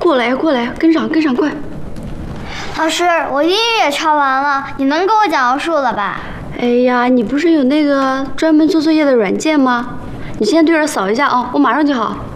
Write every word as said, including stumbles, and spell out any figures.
过来呀，过来呀，跟上，跟上，快！ 老师，我英语也抄完了，你能给我讲个数了吧？ 哎呀，你不是有那个专门做作业的软件吗？你先对着扫一下啊，我马上就好。